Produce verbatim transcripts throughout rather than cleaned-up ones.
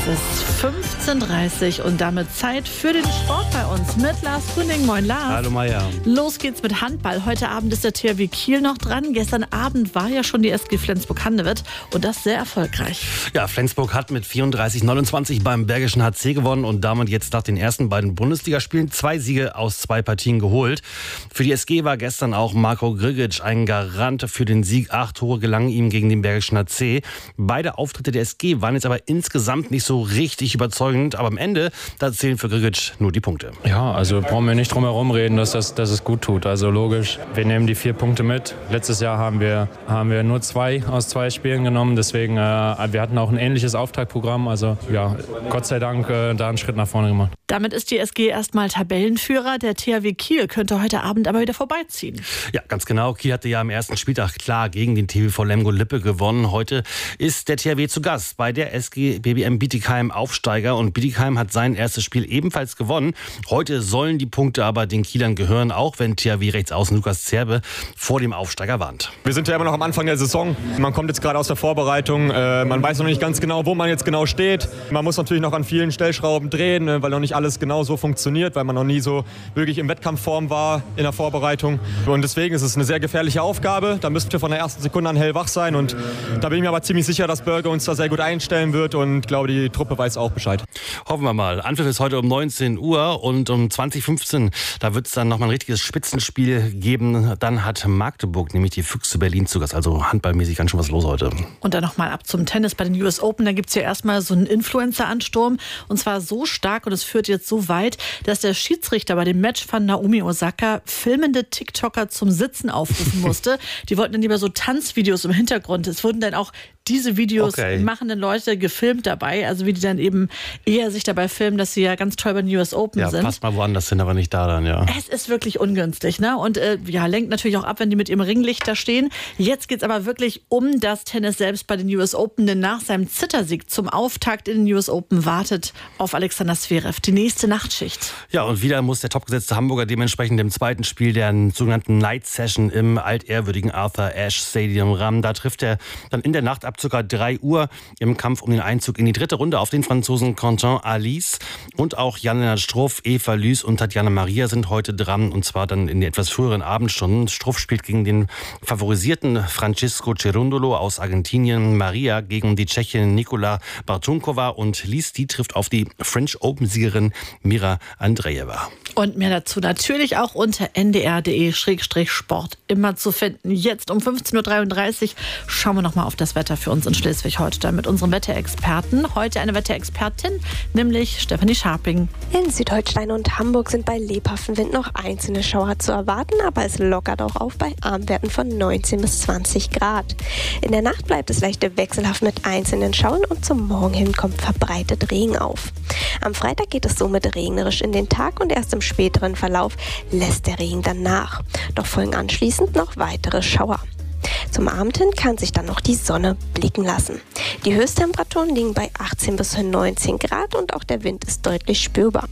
ist fünfzehn Uhr dreißig und damit Zeit für den Sport bei uns mit Lars Grüning. Moin Lars. Hallo Maja. Los geht's mit Handball. Heute Abend ist der T H W Kiel noch dran. Gestern Abend war ja schon die S G Flensburg-Handewitt und das sehr erfolgreich. Ja, Flensburg hat mit vierunddreißig neunundzwanzig beim Bergischen H C gewonnen und damit jetzt nach den ersten beiden Bundesligaspielen zwei Siege aus zwei Partien geholt. Für die S G war gestern auch Marko Grigic ein Garant für den Sieg. Acht Tore gelangen ihm gegen den Bergischen H C. Beide Auftritte der S G waren jetzt aber insgesamt nicht so richtig überzeugend. Aber am Ende, da zählen für Grigic nur die Punkte. Ja, also brauchen wir nicht drum herum reden, dass, das, dass es gut tut. Also logisch, wir nehmen die vier Punkte mit. Letztes Jahr haben wir, haben wir nur zwei aus zwei Spielen genommen. Deswegen, äh, wir hatten auch ein ähnliches Auftaktprogramm. Also ja, Gott sei Dank äh, da einen Schritt nach vorne gemacht. Damit ist die S G erstmal Tabellenführer. Der T H W Kiel könnte heute Abend aber wieder vorbeiziehen. Ja, ganz genau. Kiel hatte ja am ersten Spieltag klar gegen den T V V Lemgo-Lippe gewonnen. Heute ist der T H W zu Gast bei der S G B B M Bietigheim Aufsteiger. Und Bietigheim hat sein erstes Spiel ebenfalls gewonnen. Heute sollen die Punkte aber den Kielern gehören, auch wenn T H W Rechtsaußen Lukas Zerbe vor dem Aufsteiger warnt. Wir sind ja immer noch am Anfang der Saison. Man kommt jetzt gerade aus der Vorbereitung. Äh, man weiß noch nicht ganz genau, wo man jetzt genau steht. Man muss natürlich noch an vielen Stellschrauben drehen, äh, weil noch nicht alles genau so funktioniert, weil man noch nie so wirklich in Wettkampfform war in der Vorbereitung. Und deswegen ist es eine sehr gefährliche Aufgabe. Da müssen wir von der ersten Sekunde an hellwach sein. Und da bin ich mir aber ziemlich sicher, dass Börge uns da sehr gut einstellen wird. Und ich glaube, die Truppe weiß auch Bescheid. Hoffen wir mal. Anpfiff ist heute um neunzehn Uhr und um zwanzig fünfzehn, da wird es dann nochmal ein richtiges Spitzenspiel geben. Dann hat Magdeburg nämlich die Füchse Berlin zu Gast. Also handballmäßig ganz schön was los heute. Und dann nochmal ab zum Tennis bei den U S Open. Da gibt es ja erstmal so einen Influencer-Ansturm. Und zwar so stark und es führt jetzt so weit, dass der Schiedsrichter bei dem Match von Naomi Osaka filmende TikToker zum Sitzen aufrufen musste. Die wollten dann lieber so Tanzvideos im Hintergrund. Es wurden dann auch diese Videos okay. machenden Leute gefilmt dabei. Also wie die dann eben eher sich dabei filmen, dass sie ja ganz toll bei den U S Open ja, sind. Ja, passt mal woanders hin, aber nicht da dann, ja. Es ist wirklich ungünstig, ne? Und äh, ja, lenkt natürlich auch ab, wenn die mit ihrem Ringlicht da stehen. Jetzt geht's aber wirklich um das Tennis selbst bei den U S Open, denn nach seinem Zittersieg zum Auftakt in den U S Open wartet auf Alexander Zverev die nächste Nachtschicht. Ja, und wieder muss der topgesetzte Hamburger dementsprechend im zweiten Spiel der sogenannten Night Session im altehrwürdigen Arthur Ashe Stadium ran. Da trifft er dann in der Nacht ab ca. drei Uhr im Kampf um den Einzug in die dritte Runde auf den Franzosen Quentin Alice. Und auch Jan-Lennart Struff, Eva Lys und Tatjana Maria sind heute dran, und zwar dann in den etwas früheren Abendstunden. Struff spielt gegen den favorisierten Francisco Cerundolo aus Argentinien, Maria gegen die Tschechin Nikola Bartunkova und Lys, die trifft auf die French Open-Siegerin Mira Andreeva. Und mehr dazu natürlich auch unter n d r punkt d e Schrägstrich Sport immer zu finden. Jetzt um fünfzehn Uhr dreiunddreißig schauen wir nochmal auf das Wetter für uns in Schleswig-Holstein mit unserem Wetterexperten. Heute eine Wetterexpertin, nämlich Stefanie Scharping. In Südholstein und Hamburg sind bei lebhaftem Wind noch einzelne Schauer zu erwarten, aber es lockert auch auf bei Abendwerten von neunzehn bis zwanzig Grad. In der Nacht bleibt es leicht wechselhaft mit einzelnen Schauern und zum Morgen hin kommt verbreitet Regen auf. Am Freitag geht es somit regnerisch in den Tag und erst im späteren Verlauf lässt der Regen dann nach. Doch folgen anschließend noch weitere Schauer. Zum Abend hin kann sich dann noch die Sonne blicken lassen. Die Höchsttemperaturen liegen bei achtzehn bis neunzehn Grad und auch der Wind ist deutlich spürbar.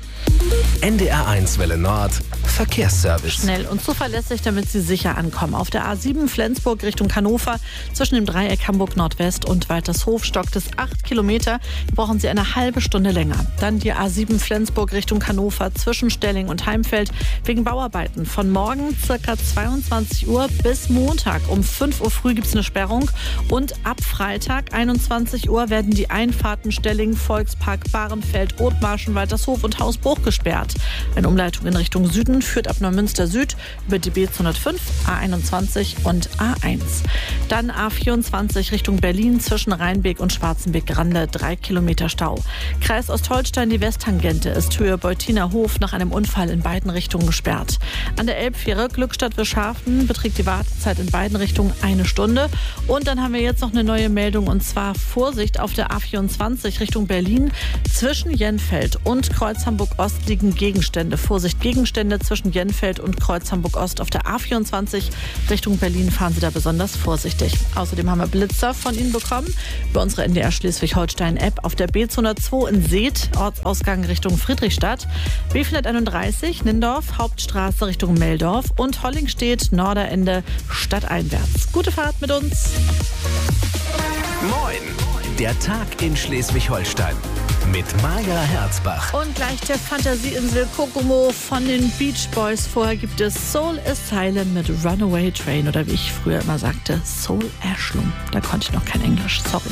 N D R eins Welle Nord Verkehrsservice. Schnell und zuverlässig, damit Sie sicher ankommen. Auf der A sieben Flensburg Richtung Hannover zwischen dem Dreieck Hamburg Nordwest und Waltershof stockt es acht Kilometer. Brauchen Sie eine halbe Stunde länger. Dann die A sieben Flensburg Richtung Hannover zwischen Stelling und Heimfeld wegen Bauarbeiten. Von morgen ca. zweiundzwanzig Uhr bis Montag um fünf Uhr früh gibt es eine Sperrung. Und ab Freitag einundzwanzig Uhr werden die Einfahrten Stelling, Volkspark, Bahrenfeld, Othmarschen, Waltershof und Hausbruch gesperrt. Eine Umleitung in Richtung Süden führt ab Neumünster Süd über die B zweihundertfünf, A einundzwanzig und A eins. Dann A vierundzwanzig Richtung Berlin zwischen Rheinbeek und Schwarzenbeck-Rande, drei Kilometer Stau. Kreis Ostholstein, die Westtangente ist Höhe Beutiner Hof nach einem Unfall in beiden Richtungen gesperrt. An der Elbfähre Glückstadt-Wischhafen beträgt die Wartezeit in beiden Richtungen eine Stunde. Und dann haben wir jetzt noch eine neue Meldung, und zwar Vorsicht auf der A vierundzwanzig Richtung Berlin. Zwischen Jenfeld und Kreuz Hamburg-Ost liegen Gegenstände. Vorsicht, Gegenstände zwischen Jenfeld und Kreuz Hamburg-Ost. Auf der A vierundzwanzig Richtung Berlin fahren Sie da besonders vorsichtig. Außerdem haben wir Blitzer von Ihnen bekommen über unsere N D R Schleswig-Holstein-App. Auf der B zweihundertzwei in Seet, Ortsausgang Richtung Friedrichstadt. B vierhunderteinunddreißig Nindorf, Hauptstraße Richtung Meldorf. Und Hollingstedt, Norderende, stadteinwärts. Gute Fahrt mit uns. Moin! Der Tag in Schleswig-Holstein mit Maja Herzbach. Und gleich der Fantasieinsel Kokomo von den Beach Boys. Vorher gibt es Soul Asylum mit Runaway Train oder wie ich früher immer sagte, Soul Ashlum. Da konnte ich noch kein Englisch, sorry.